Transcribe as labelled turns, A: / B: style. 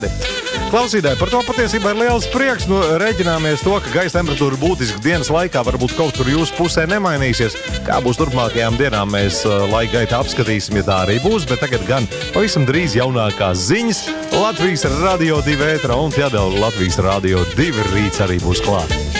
A: Klausītāji, par to patiesībā ir liels prieks. Rēķināmies to, ka gaisa temperatūra būtiski dienas laikā varbūt kaut kur jūsu pusē nemainīsies. Kā būs turpmākajām dienām, mēs laika gaitā apskatīsim, ja tā arī būs. Bet tagad gan pavisam drīz jaunākās ziņas. Latvijas Radio 2 ētra un Jādēl Latvijas Radio 2 rīts arī būs klāt.